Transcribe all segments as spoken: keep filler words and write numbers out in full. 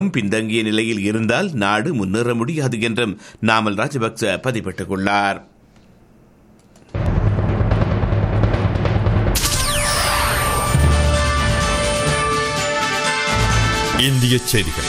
பின்தங்கிய நிலையில் இருந்தால் நாடு முன்னேற முடியாது என்றும் நாமல் ராஜபக்ச பதிவிட்டுள்ளார். இந்திய செய்திகள்.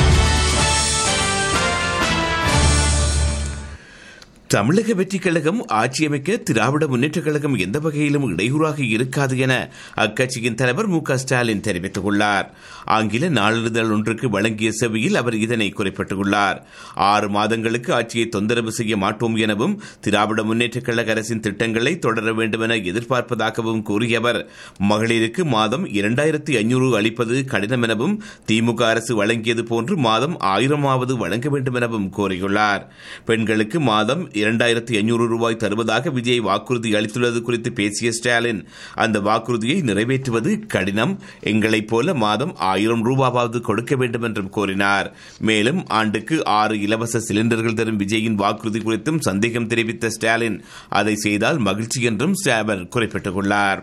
தமிழக வெற்றிக் கழகம் ஆட்சியமைக்க திராவிட முன்னேற்றக் கழகம் எந்த வகையிலும் இடையூறாக இருக்காது என அக்கட்சியின் தலைவர் மு க ஸ்டாலின் தெரிவித்துள்ளார். ஆங்கில நாளிதழ் ஒன்றுக்கு வழங்கிய செவியில் அவர் இதனை குறிப்பிட்டுள்ளார். ஆறு மாதங்களுக்கு ஆட்சியை தொந்தரவு செய்ய மாட்டோம் எனவும் திராவிட முன்னேற்றக் கழக அரசின் திட்டங்களை தொடர வேண்டும் என எதிர்பார்ப்பதாகவும் கூறிய அவர், மகளிருக்கு மாதம் இரண்டாயிரத்தி ஐநூறு அளிப்பது கடினம் எனவும் திமுக அரசு வழங்கியது போன்று மாதம் ஆயிரமாவது வழங்க வேண்டும் எனவும் கூறியுள்ளார். பெண்களுக்கு மாதம் இரண்டாயிரத்தி ஐநூறு ரூபாய் தருவதாக விஜய் வாக்குறுதி அளித்துள்ளது குறித்து பேசிய ஸ்டாலின், அந்த வாக்குறுதியை நிறைவேற்றுவது கடினம், எங்களைப் போல மாதம் ஆயிரம் ரூபாவது கொடுக்க வேண்டும் என்றும் கூறினார். மேலும் ஆண்டுக்கு ஆறு இலவச சிலிண்டர்கள் தரும் விஜயின் வாக்குறுதி குறித்தும் சந்தேகம் தெரிவித்த ஸ்டாலின், அதை செய்தால் மகிழ்ச்சி என்றும் அவர் குறிப்பிட்டுள்ளார்.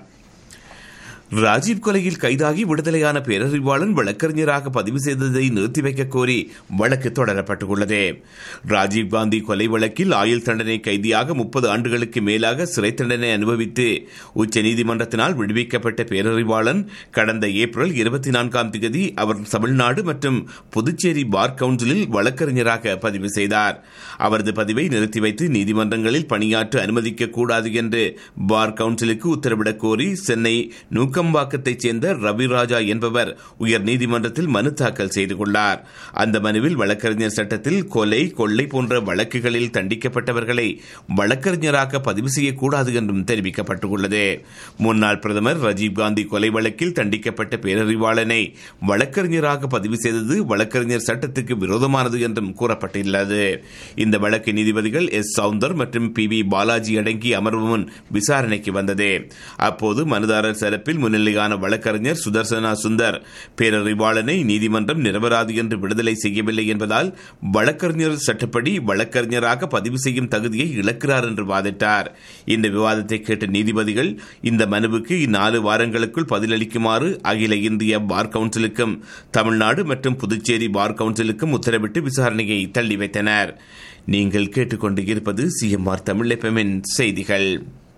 ராஜீவ் கொலையில் கைதாகி விடுதலையான பேரறிவாளன் வழக்கறிஞராக பதிவு செய்ததை நிறுத்தி வைக்க கோரி வழக்கு தொடரப்பட்டுள்ளது. ராஜீவ்காந்தி கொலை வழக்கில் ஆயுள் தண்டனை கைதியாக முப்பது ஆண்டுகளுக்கு மேலாக சிறை தண்டனை அனுபவித்து உச்சநீதிமன்றத்தினால் விடுவிக்கப்பட்ட பேரறிவாளன் கடந்த ஏப்ரல் இருபத்தி நான்காம் தேதி அவர் தமிழ்நாடு மற்றும் புதுச்சேரி பார் கவுன்சிலில் வழக்கறிஞராக பதிவு செய்தார். அவரது பதிவை நிறுத்தி வைத்து நீதிமன்றங்களில் பணியாற்ற அனுமதிக்க கூடாது என்று பார் கவுன்சிலுக்கு உத்தரவிடக் கோரி சென்னை நூக்க கம்பாக்கத்தைச் சேர்ந்த ரவிராஜா என்பவர் உயர் நீதிமன்றத்தில் மனு தாக்கல் செய்துள்ளார். அந்த மனுவில் வழக்கறிஞர் சட்டத்தில் கொலை, கொள்ளை போன்ற வழக்குகளில் தண்டிக்கப்பட்டவர்களை வழக்கறிஞராக பதிவு செய்யக்கூடாது என்றும் தெரிவிக்கப்பட்டுள்ளது. முன்னாள் பிரதமர் ராஜீவ்காந்தி கொலை வழக்கில் தண்டிக்கப்பட்ட பேரறிவாளனை வழக்கறிஞராக பதிவு செய்தது வழக்கறிஞர் சட்டத்துக்கு விரோதமானது என்றும் கூறப்பட்டுள்ளது. இந்த வழக்கு நீதிபதிகள் எஸ் சவுந்தர் மற்றும் பி வி பாலாஜி அடங்கிய அமர்வு முன் விசாரணைக்கு வந்தது. அப்போது மனுதாரர் தரப்பில் முன்னிலையான வழக்கறிஞர் சுதர்சனா சுந்தர், பேரறிவாளனை நீதிமன்றம் நிரபராதி என்று விடுதலை செய்யவில்லை என்பதால் வழக்கறிஞர் சட்டப்படி வழக்கறிஞராக பதிவு செய்யும் தகுதியை இழக்கிறார் என்று வாதிட்டார். இந்த விவாதத்தை கேட்ட நீதிபதிகள் இந்த மனுவுக்கு இந்நாலு வாரங்களுக்குள் பதிலளிக்குமாறு அகில இந்திய பார் கவுன்சிலுக்கும் தமிழ்நாடு மற்றும் புதுச்சேரி பார் கவுன்சிலுக்கும் உத்தரவிட்டு விசாரணையை தள்ளி வைத்தனர். நீங்கள் கேட்டுக்கொண்டு இருப்பது சிஎம்ஆர் தமிழ் எஃப்எம்மின் செய்திகள்.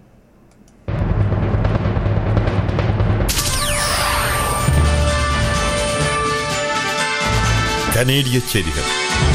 கனேடிய செய்திகள்.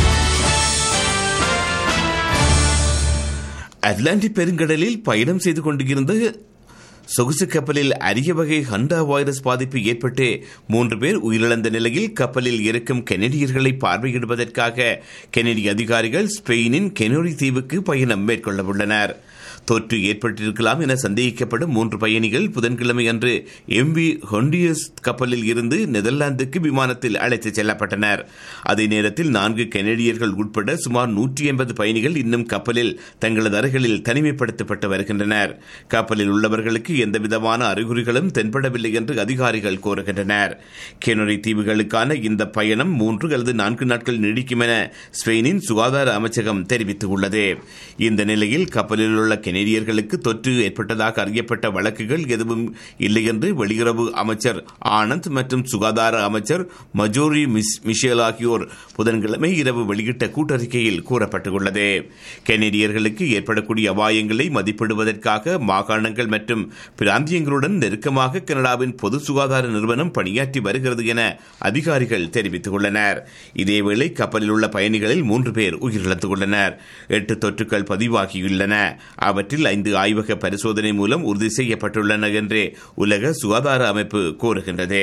அட்லாண்டிக் பெருங்கடலில் பயணம் செய்து கொண்டிருந்த சொகுசு கப்பலில் அரிய வகை ஹண்டா வைரஸ் பாதிப்பு ஏற்பட்டு மூன்று பேர் உயிரிழந்த நிலையில் கப்பலில் இருக்கும் கெனடியர்களை பார்வையிடுவதற்காக கெனடிய அதிகாரிகள் ஸ்பெயினின் கெனோரி தீவுக்கு பயணம் மேற்கொள்ள உள்ளனர். தொற்று ஏற்பட்டிருக்கலாம் என சந்தேகிக்கப்படும் மூன்று பயணிகள் புதன்கிழமை அன்று எம்பி ஹொண்டியஸ் கப்பலில் இருந்து நெதர்லாந்துக்கு விமானத்தில் அழைத்துச் செல்லப்பட்டனர். அதே நேரத்தில் நான்கு கெனடியர்கள் உட்பட சுமார் நூற்றி எண்பது பயணிகள் இன்னும் கப்பலில் தங்களது அறைகளில் தனிமைப்படுத்தப்பட்டு வருகின்றனர். கப்பலில் உள்ளவர்களுக்கு எந்தவிதமான அறிகுறிகளும் தென்படவில்லை என்று அதிகாரிகள் கூறுகின்றனர். கெனரி தீவுகளுக்கான இந்த பயணம் மூன்று அல்லது நான்கு நாட்கள் நீடிக்கும் என ஸ்பெயினின் சுகாதார அமைச்சகம் தெரிவித்துள்ளது. இந்த நிலையில் கப்பலில் உள்ள கெனடியர்களுக்கு தொற்று ஏற்பட்டதாக அறியப்பட்ட வழக்குகள் எதுவும் இல்லை என்று வெளியுறவு அமைச்சர் ஆனந்த் மற்றும் சுகாதார அமைச்சர் மஜோரி மிஷேல் ஆகியோர் புதன்கிழமை இரவு வெளியிட்ட கூட்டறிக்கையில் கூறப்பட்டுள்ளது. கெனடியர்களுக்கு ஏற்படக்கூடிய அபாயங்களை மதிப்பிடுவதற்காக மாகாணங்கள் மற்றும் பிராந்தியங்களுடன் நெருக்கமாக கனடாவின் பொது சுகாதார நிறுவனம் பணியாற்றி வருகிறது என அதிகாரிகள் தெரிவித்துள்ளனர். இதேவேளை கப்பலில் உள்ள பயணிகளில் மூன்று பேர் உயிரிழந்துள்ளனர். எட்டு தொற்றுக்கள் பதிவாகியுள்ளன. அவற்றில் ஐந்து ஆய்வக பரிசோதனை மூலம் உறுதி செய்யப்பட்டுள்ளன என்று உலக சுகாதார அமைப்பு கூறுகின்றது.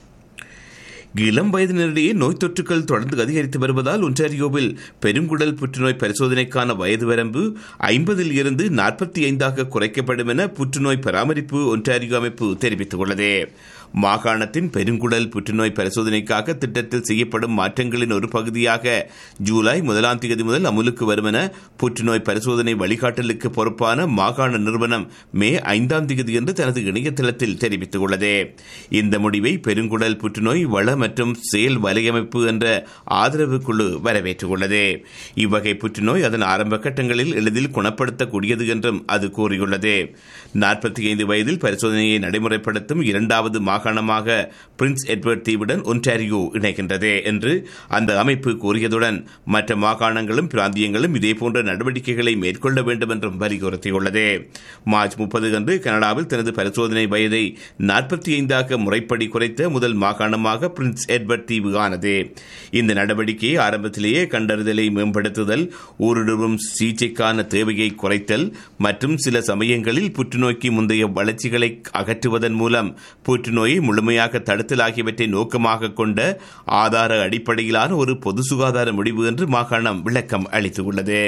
இளம் வயதினரிடையே நோய் தொற்றுக்கள் தொடர்ந்து அதிகரித்து வருவதால் ஒன்டாரியோவில் பெருங்குடல் புற்றுநோய் பரிசோதனைக்கான வயது வரம்பு ஐம்பதில் இருந்து நாற்பத்தி ஐந்தாக குறைக்கப்படும் என புற்றுநோய் பராமரிப்பு ஒன்டாரியோ அமைப்பு தெரிவித்துள்ளது. மாகாணத்தின் பெருங்குடல் புற்றுநோய் பரிசோதனைக்காக திட்டத்தில் செய்யப்படும் மாற்றங்களின் ஒரு பகுதியாக ஜூலை முதலாம் தேதி முதல் அமுலுக்கு வரும் என புற்றுநோய் பரிசோதனை வழிகாட்டலுக்கு பொறுப்பான மாகாண நிறுவனம் மே ஐந்தாம் தேதி என்று தனது இணையதளத்தில் தெரிவித்துள்ளது. இந்த முடிவை பெருங்குடல் புற்றுநோய் வள மற்றும் செயல் வலையமைப்பு என்ற ஆதரவு குழு வரவேற்றுள்ளது. இவ்வகை புற்றுநோய் அதன் ஆரம்ப கட்டங்களில் எளிதில் குணப்படுத்தக்கூடியது என்றும் அது கூறியுள்ளது. நாற்பத்தி ஐந்து வயதில் பரிசோதனையை நடைமுறைப்படுத்தும் இரண்டாவது மாகாணமாக பிரின்ஸ் எட்வர்ட் தீவுடன் ஒன்டாரியோ இணைகின்றது என்று அந்த அமைப்பு கூறியதுடன் மற்ற மாகாணங்களும் பிராந்தியங்களும் இதேபோன்ற நடவடிக்கைகளை மேற்கொள்ள வேண்டும் என்றும் வலியுறுத்தியுள்ளது. மார்ச் முப்பது அன்று கனடாவில் தனது பரிசோதனை வயதை நாற்பத்தி ஐந்தாக முறைப்படி குறைத்த முதல் மாகாணமாக பிரின்ஸ் எட்வர்ட் தீவு ஆனது. இந்த நடவடிக்கை ஆரம்பத்திலேயே கண்டறிதலை மேம்படுத்துதல், ஊடுருவும் சிகிச்சைக்கான தேவையை குறைத்தல் மற்றும் சில சமயங்களில் புற்றுநோய்க்கு முந்தைய வளர்ச்சிகளை அகற்றுவதன் மூலம் புற்றுநோயை முழுமையாக தடுத்தல் ஆகியவற்றை நோக்கமாக கொண்ட ஆதார அடிப்படையிலான ஒரு பொது சுகாதார முடிவு என்று மாகாணம் விளக்கம் அளித்துள்ளது.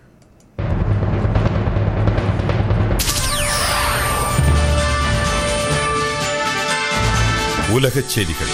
உலகச் செய்திகள்.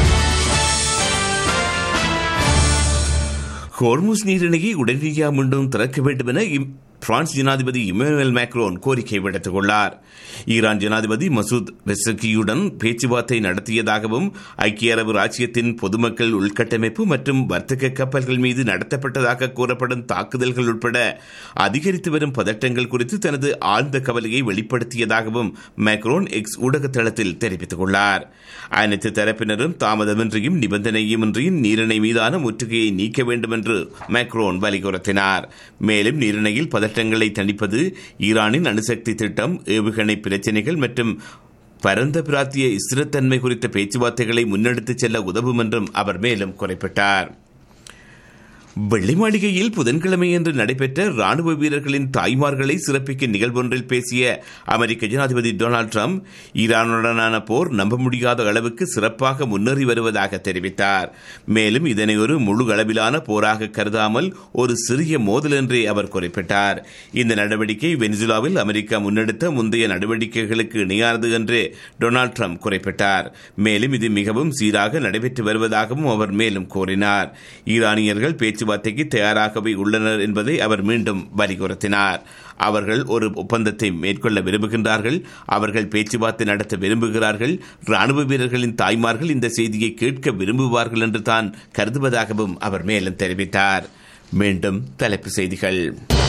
ஹோர்முஸ் நீரிணையை உடனடியாக மீண்டும் திறக்க வேண்டும் என பிரான்ஸ் ஜனாதிபதி இமானுவேல் மேக்ரோன் கோரிக்கை விடுத்துள்ளார். ஈரான் ஜனாதிபதி மசூத் பெசகியுடன் பேச்சுவார்த்தை நடத்தியதாகவும் ஐக்கிய அரபு ராச்சியத்தின் பொதுமக்கள் உள்கட்டமைப்பு மற்றும் வர்த்தக கப்பல்கள் மீது நடத்தப்பட்டதாக கூறப்படும் தாக்குதல்கள் உட்பட அதிகரித்து வரும் பதட்டங்கள் குறித்து தனது ஆழ்ந்த கவலையை வெளிப்படுத்தியதாகவும் மேக்ரோன் எக்ஸ் ஊடக தளத்தில் தெரிவித்துள்ளார். அனைத்து தரப்பினரும் தாமதமின்றியும் நிபந்தனையுமின்றியும் நீரிணை மீதான முற்றுகையை நீக்க வேண்டும் என்று மேக்ரோன் வலியுறுத்தினார். மேலும் நீரிணையில் பதட்டங்களை தணிப்பது, ஈரானின் அணுசக்தி திட்டம், ஏவுகணை பிரச்சினைகள் மற்றும் பரந்த பிராந்திய ஸ்திரத்தன்மை குறித்த பேச்சுவார்த்தைகளை முன்னெடுத்துச் செல்ல உதவும் என்றும் அவர் மேலும் குறிப்பிட்டார். வெள்ளை மாளிகையில் புதன்கிழமையன்று நடைபெற்ற ராணுவ வீரர்களின் தாய்மார்களை சிறப்பிக்கும் நிகழ்வொன்றில் பேசிய அமெரிக்க ஜனாதிபதி டொனால்டு டிரம்ப் ஈரானுடனான போர் நம்ப முடியாத அளவுக்கு சிறப்பாக முன்னேறி வருவதாக தெரிவித்தார். மேலும் இதனை ஒரு முழு அளவிலான போராக கருதாமல் ஒரு சிறிய மோதல் என்றே அவர் குறிப்பிட்டார். இந்த நடவடிக்கை வெனிசுலாவில் அமெரிக்கா முன்னெடுத்த முந்தைய நடவடிக்கைகளுக்கு இணையானது என்று டொனால்டு டிரம்ப் குறிப்பிட்டார். மேலும் இது மிகவும் சீராக நடைபெற்று வருவதாகவும் அவர் மேலும் கூறினார். ஈரானியர்கள் பேச்சு பேச்சுவார்த்தைக்கு தயாராகவே உள்ளனர் என்பதை அவர் மீண்டும் வலியுறுத்தினார். அவர்கள் ஒரு ஒப்பந்தத்தை மேற்கொள்ள விரும்புகின்றார்கள், அவர்கள் பேச்சுவார்த்தை நடத்த விரும்புகிறார்கள், ராணுவ வீரர்களின் தாய்மார்கள் இந்த செய்தியை கேட்க விரும்புவார்கள் என்று தான் கருதுவதாகவும் அவர் மேலும் தெரிவித்தார். மீண்டும் தலைப்புச் செய்திகள்.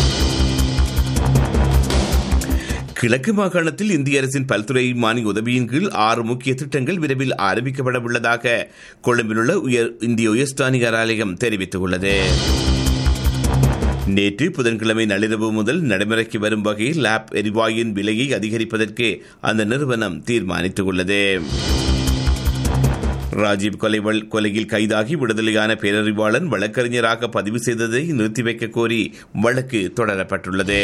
கிழக்கு மாகாணத்தில் இந்திய அரசின் பல்துறை மானிய உதவியின் கீழ் ஆறு முக்கிய திட்டங்கள் விரைவில் ஆரம்பிக்கப்பட உள்ளதாக கொழும்பில் உள்ள உயர் இந்திய உயர்ஸ்தானிகர் ஆலயம் தெரிவித்துள்ளது. நேற்று புதன்கிழமை நள்ளிரவு முதல் நடைமுறைக்கு வரும் வகையில் லேப் எரிவாயுவின் விலையை அதிகரிப்பதற்கு அந்த நிறுவனம் தீர்மானித்துள்ளது. ராஜீவ் கொலை கொலையில் கைதாகி விடுதலையான பேரறிவாளன் வழக்கறிஞராக பதிவு செய்ததை நிறுத்தி வைக்க கோரி வழக்கு தொடரப்பட்டுள்ளது.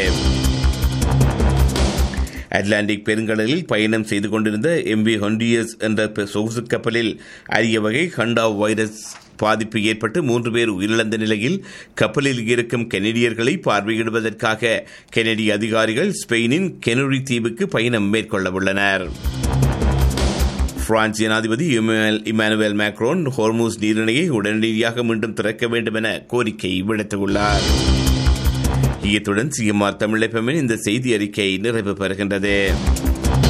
அட்லாண்டிக் பெருங்கடலில் பயணம் செய்து கொண்டிருந்த எம்பி ஹொண்டியஸ் என்ற சொகுசு கப்பலில் அரிய வகை ஹண்டா வைரஸ் பாதிப்பு ஏற்பட்டு மூன்று பேர் உயிரிழந்த நிலையில் கப்பலில் இருக்கும் கெனடியர்களை பார்வையிடுவதற்காக கெனடிய அதிகாரிகள் ஸ்பெயினின் கெனரி தீவுக்கு பயணம் மேற்கொள்ள உள்ளனர். பிரான்ஸ் ஜனாதிபதி இமானுவேல் மேக்ரோன் ஹோர்முஸ் நீரிணையை உடனடியாக மீண்டும் திறக்க வேண்டும் என கோரிக்கை விடுத்துள்ளார். இத்துடன் சிஎம்ஆர் தமிழ் எஃப்எம்மின் இந்த செய்தி அறிக்கை நிறைவு பெறுகின்றது.